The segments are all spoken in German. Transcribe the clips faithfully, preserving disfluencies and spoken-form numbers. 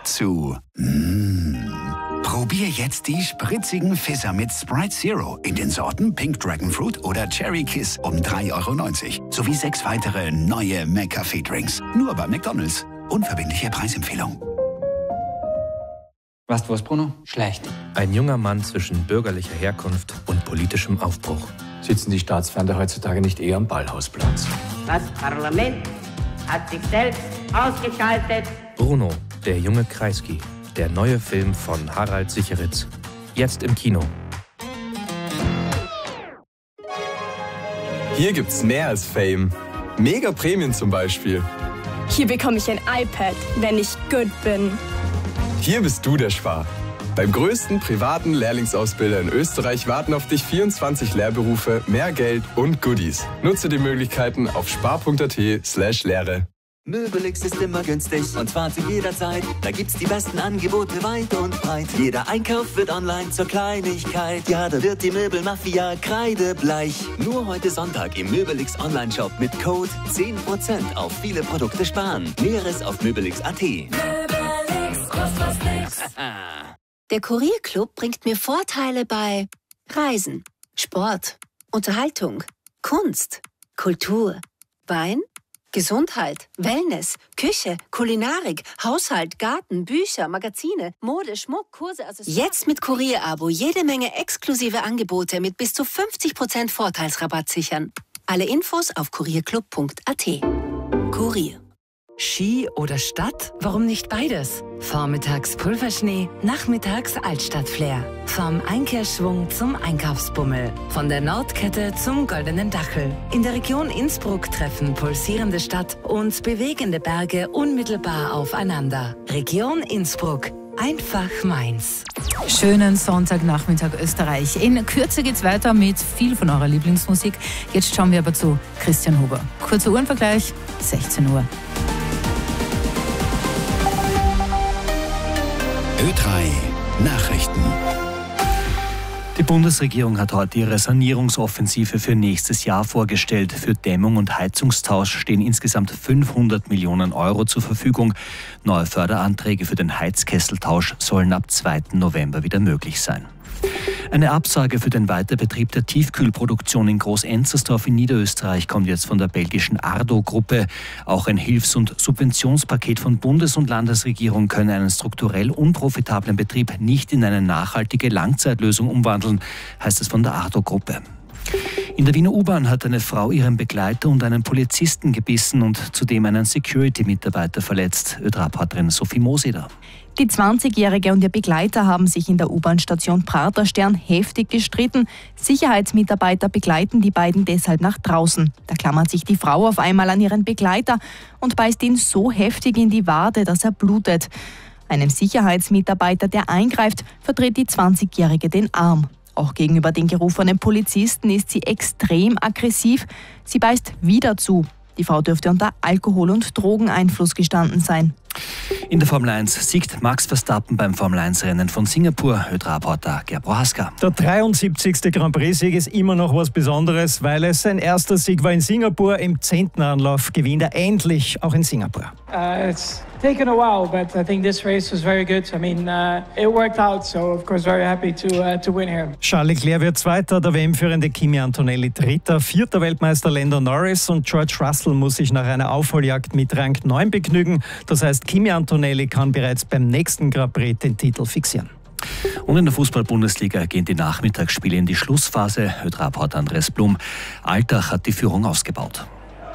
zu mmh. Probier jetzt die spritzigen Fizzer mit Sprite Zero in den Sorten Pink Dragonfruit oder Cherry Kiss um drei Euro neunzig. Sowie sechs weitere neue McCafé-Drinks. Nur bei McDonald's. Unverbindliche Preisempfehlung. Weißt du was, Bruno? Schlecht. Ein junger Mann zwischen bürgerlicher Herkunft und politischem Aufbruch. Sitzen die Staatsfeinde heutzutage nicht eher am Ballhausplatz? Das Parlament hat sich selbst ausgeschaltet. Bruno, der junge Kreisky. Der neue Film von Harald Sicheritz. Jetzt im Kino. Hier gibt's mehr als Fame. Mega Prämien zum Beispiel. Hier bekomme ich ein iPad, wenn ich gut bin. Hier bist du der Spar. Beim größten privaten Lehrlingsausbilder in Österreich warten auf dich vierundzwanzig Lehrberufe, mehr Geld und Goodies. Nutze die Möglichkeiten auf spar.at slash Lehre. Möbelix ist immer günstig und zwar zu jeder Zeit. Da gibt's die besten Angebote weit und breit. Jeder Einkauf wird online zur Kleinigkeit. Ja, da wird die Möbelmafia kreidebleich. Nur heute Sonntag im Möbelix Online-Shop mit Code zehn Prozent auf viele Produkte sparen. Näheres auf möbelix punkt at. Möbelix, kostet was nix. Der Kurierclub bringt mir Vorteile bei Reisen, Sport, Unterhaltung, Kunst, Kultur, Wein, Gesundheit, Wellness, Küche, Kulinarik, Haushalt, Garten, Bücher, Magazine, Mode, Schmuck, Kurse, Accessoires. Jetzt mit Kurier-Abo jede Menge exklusive Angebote mit bis zu fünfzig Prozent Vorteilsrabatt sichern. Alle Infos auf kurierclub punkt at. Kurier. Ski oder Stadt? Warum nicht beides? Vormittags Pulverschnee, nachmittags Altstadtflair. Vom Einkehrschwung zum Einkaufsbummel. Von der Nordkette zum Goldenen Dachel. In der Region Innsbruck treffen pulsierende Stadt und bewegende Berge unmittelbar aufeinander. Region Innsbruck. Einfach meins. Schönen Sonntagnachmittag Österreich. In Kürze geht's weiter mit viel von eurer Lieblingsmusik. Jetzt schauen wir aber zu Christian Huber. Kurzer Uhrenvergleich, sechzehn Uhr. Ö drei Nachrichten. Die Bundesregierung hat heute ihre Sanierungsoffensive für nächstes Jahr vorgestellt. Für Dämmung und Heizungstausch stehen insgesamt fünfhundert Millionen Euro zur Verfügung. Neue Förderanträge für den Heizkesseltausch sollen ab zweiten November wieder möglich sein. Eine Absage für den Weiterbetrieb der Tiefkühlproduktion in Groß-Enzersdorf in Niederösterreich kommt jetzt von der belgischen Ardo-Gruppe. Auch ein Hilfs- und Subventionspaket von Bundes- und Landesregierung könne einen strukturell unprofitablen Betrieb nicht in eine nachhaltige Langzeitlösung umwandeln, heißt es von der Ardo-Gruppe. In der Wiener U-Bahn hat eine Frau ihren Begleiter und einen Polizisten gebissen und zudem einen Security-Mitarbeiter verletzt. Ö drei Reporterin Sophie Moseder. Die zwanzigjährige und ihr Begleiter haben sich in der U-Bahn-Station Praterstern heftig gestritten. Sicherheitsmitarbeiter begleiten die beiden deshalb nach draußen. Da klammert sich die Frau auf einmal an ihren Begleiter und beißt ihn so heftig in die Wade, dass er blutet. Einem Sicherheitsmitarbeiter, der eingreift, verdreht die zwanzigjährige den Arm. Auch gegenüber den gerufenen Polizisten ist sie extrem aggressiv. Sie beißt wieder zu. Die Frau dürfte unter Alkohol- und Drogeneinfluss gestanden sein. In der Formel eins siegt Max Verstappen beim Formel eins Rennen von Singapur. Ö drei Reporter Gerd Prohaska. Der dreiundsiebzigste Grand Prix-Sieg ist immer noch was Besonderes, weil es sein erster Sieg war in Singapur. Im zehnten Anlauf gewinnt er endlich auch in Singapur. Uh, it's taken a while, but I think this race was very good. I mean, uh, it worked out, so of course very happy to uh, to win here. Charles Leclerc wird Zweiter, der W M-führende Kimi Antonelli Dritter, vierter Weltmeister Lando Norris und George Russell muss sich nach einer Aufholjagd mit Rang neun begnügen. Das heißt, Kimi Antonelli kann bereits beim nächsten Grand Prix den Titel fixieren. Und in der Fußball-Bundesliga gehen die Nachmittagsspiele in die Schlussphase. Ö drei Reporter Andreas Blum. Altach hat die Führung ausgebaut.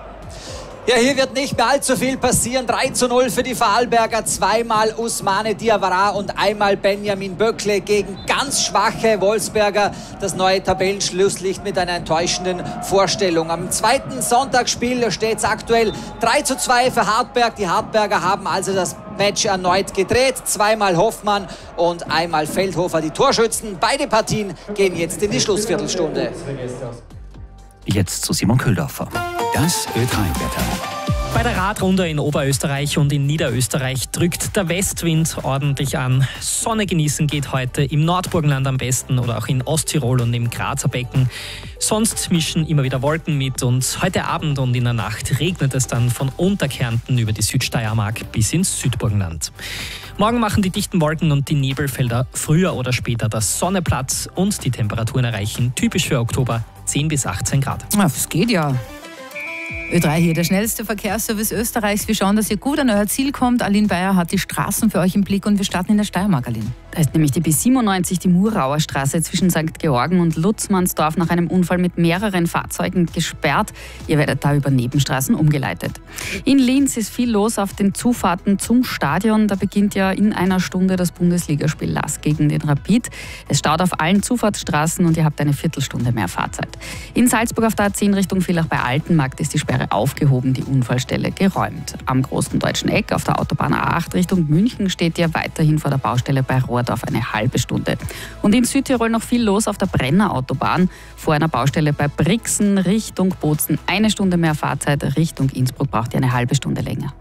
Ja, hier wird nicht mehr allzu viel passieren. drei zu null für die Vorarlberger. Zweimal Ousmane Diawara und einmal Benjamin Böckle gegen ganz schwache Wolfsberger. Das neue Tabellenschlusslicht mit einer enttäuschenden Vorstellung. Am zweiten Sonntagsspiel steht es aktuell drei zu zwei für Hartberg. Die Hartberger haben also das Match erneut gedreht. Zweimal Hoffmann und einmal Feldhofer die Torschützen. Beide Partien gehen jetzt in die Schlussviertelstunde. Jetzt zu Simon Köhldorfer. Das Ö drei Wetter. Bei der Radrunde in Oberösterreich und in Niederösterreich drückt der Westwind ordentlich an. Sonne genießen geht heute im Nordburgenland am besten oder auch in Osttirol und im Grazer Becken. Sonst mischen immer wieder Wolken mit und heute Abend und in der Nacht regnet es dann von Unterkärnten über die Südsteiermark bis ins Südburgenland. Morgen machen die dichten Wolken und die Nebelfelder früher oder später das Sonne Platz und die Temperaturen erreichen typisch für Oktober zehn bis achtzehn Grad. Ja, das geht ja. Ö drei hier, der schnellste Verkehrsservice Österreichs. Wir schauen, dass ihr gut an euer Ziel kommt. Aline Bayer hat die Straßen für euch im Blick und wir starten in der Steiermark, Aline. Da ist nämlich die B siebenundneunzig, die Murauer Straße zwischen Sankt Georgen und Lutzmannsdorf nach einem Unfall mit mehreren Fahrzeugen gesperrt. Ihr werdet da über Nebenstraßen umgeleitet. In Linz ist viel los auf den Zufahrten zum Stadion. Da beginnt ja in einer Stunde das Bundesligaspiel Lask gegen den Rapid. Es staut auf allen Zufahrtsstraßen und ihr habt eine Viertelstunde mehr Fahrzeit. In Salzburg auf der A zehn Richtung Villach bei Altenmarkt ist die Sperre aufgehoben, die Unfallstelle geräumt. Am großen deutschen Eck auf der Autobahn A acht Richtung München steht ihr weiterhin vor der Baustelle bei Rohrdorf eine halbe Stunde. Und in Südtirol noch viel los auf der Brenner Autobahn vor einer Baustelle bei Brixen Richtung Bozen. Eine Stunde mehr Fahrzeit, Richtung Innsbruck braucht ihr eine halbe Stunde länger.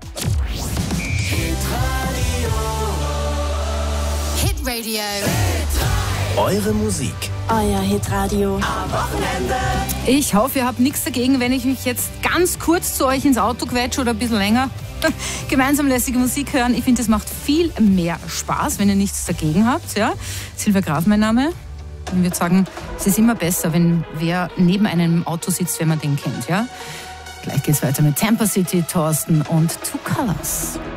Hit Radio. Eure Musik. Euer Hitradio. Am Wochenende. Ich hoffe, ihr habt nichts dagegen, wenn ich mich jetzt ganz kurz zu euch ins Auto quetsche oder ein bisschen länger. Gemeinsam lässige Musik hören. Ich finde, es macht viel mehr Spaß, wenn ihr nichts dagegen habt. Ja? Silvia Graf, mein Name. Und ich würde sagen, es ist immer besser, wenn wer neben einem im Auto sitzt, wenn man den kennt. Ja? Gleich geht's weiter mit Tampa City, Thorsten und Two Colors.